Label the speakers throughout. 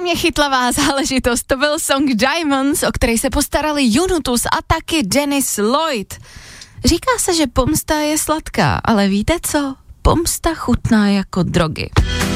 Speaker 1: Extrémně chytlavá záležitost, to byl song Diamonds, o který se postarali Junutus a taky Dennis Lloyd. Říká se, že pomsta je sladká, ale víte co? Pomsta chutná jako drogy.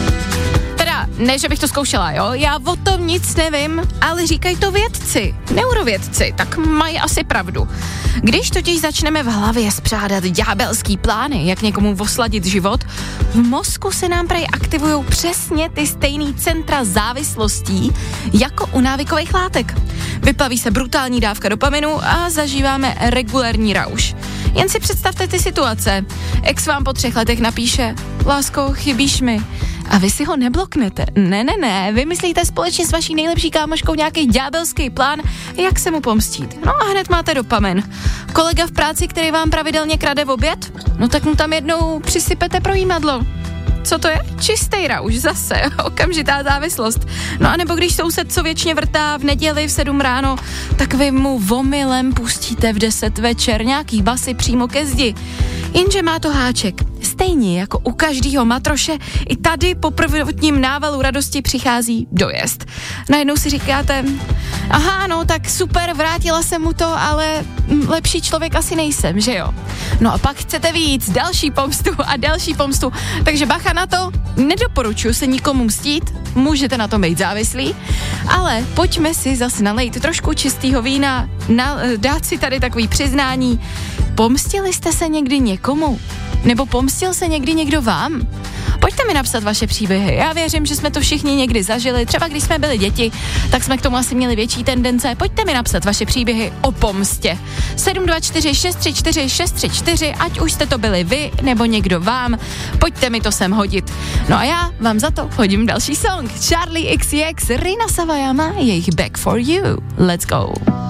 Speaker 1: Teda, ne, že bych to zkoušela, jo? Já o tom nic nevím, ale říkají to vědci, neurovědci, tak mají asi pravdu. Když totiž začneme v hlavě spřádat ďábelský plány, jak někomu osladit život, v mozku se nám prej aktivujou přesně ty stejný centra závislostí jako u návykových látek. Vyplaví se brutální dávka dopaminu a zažíváme regulérní rauš. Jen si představte ty situace. Ex vám po 3 letech napíše: lásko, chybíš mi. A vy si ho nebloknete. Ne, vymyslíte společně s vaší nejlepší kámoškou nějaký ďábelský plán, jak se mu pomstít. No a hned máte dopamin. Kolega v práci, který vám pravidelně krade v oběd, no tak mu tam jednou přisypete projímadlo. Co to je? Čistý rauš zase, okamžitá závislost. No a nebo když soused, co věčně vrtá v neděli v 7 ráno, tak vy mu omylem pustíte v 10 večer nějaký basy přímo ke zdi. Jenže má to háček. Stejně jako u každého matroše, i tady po prvotním návalu radosti přichází dojezd. Najednou si říkáte: aha, no tak super, vrátila jsem mu to, ale lepší člověk asi nejsem, že jo? No a pak chcete víc, další pomstu, takže bacha na to, nedoporučuji se nikomu mstít, můžete na to být závislí, ale pojďme si zase nalejt trošku čistého vína, dát si tady takový přiznání. Pomstili jste se někdy někomu? Nebo pomstil se někdy někdo vám? Pojďte mi napsat vaše příběhy. Já věřím, že jsme to všichni někdy zažili. Třeba když jsme byli děti, tak jsme k tomu asi měli větší tendence. Pojďte mi napsat vaše příběhy o pomstě. 724 634 634, ať už jste to byli vy, nebo někdo vám. Pojďte mi to sem hodit. No a já vám za to hodím další song. Charlie XCX, Rina Sawayama, jejich Back for You. Let's go.